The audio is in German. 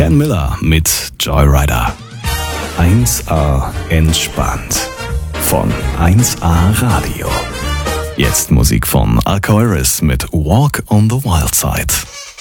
Ken Miller mit Joyrider. 1A entspannt. Von 1A Radio. Jetzt Musik von Alcoiris mit Walk on the Wild Side.